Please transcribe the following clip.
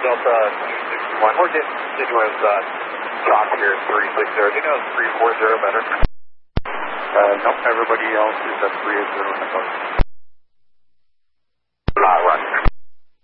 Delta 261. We're getting continuous talk here at 360. Do you know 340 better? Nope, everybody else is at 380 in the code.